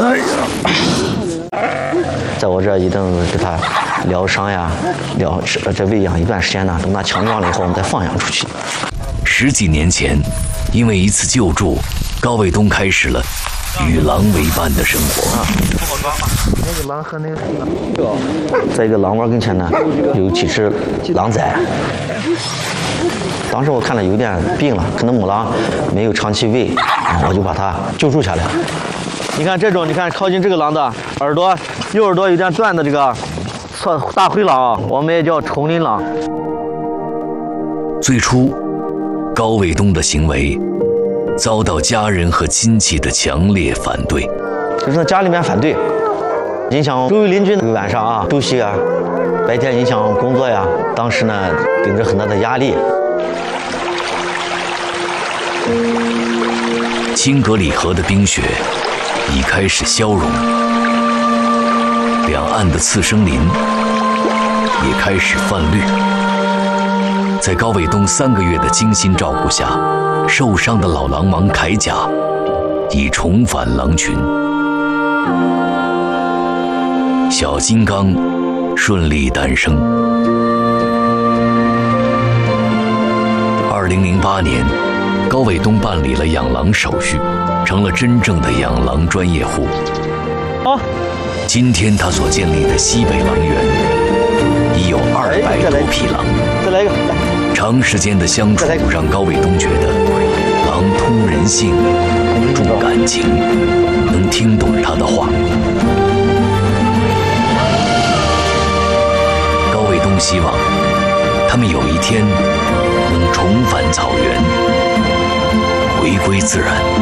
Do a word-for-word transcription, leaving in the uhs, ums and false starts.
哎呀，在我这一定给它疗伤呀，疗这喂养一段时间呢，等它强壮了以后，我们再放养出去。 十几年前，因为一次救助，高卫东开始了与狼为伴的生活。 那个狼和那个在一个狼窝跟前呢，有几只狼崽。当时我看了有点病了，可能母狼没有长期喂，我就把它救助下来。你看这种，你看靠近这个狼的耳朵，右耳朵有点断的这个大灰狼，我们也叫丛林狼。 最初，高卫东的行为遭到家人和亲戚的强烈反对， 就是家里面反对，影响周围邻居。晚上啊休息啊，白天影响工作呀。当时呢，顶着很大的压力。 青格里河的冰雪已开始消融，两岸的次生林也开始泛绿。在高卫东三个月的精心照顾下，受伤的老狼王铠甲已重返狼群，小金刚顺利诞生。二零零八年，高卫东办理了养狼手续，成了真正的养狼专业户。 好， 今天他所建立的西北狼园已有二百多匹狼。 再来一个，来。 长时间的相处让高卫东觉得，狼通人性，重感情，能听懂他的话。高卫东希望他们有一天能重返草原，回归自然。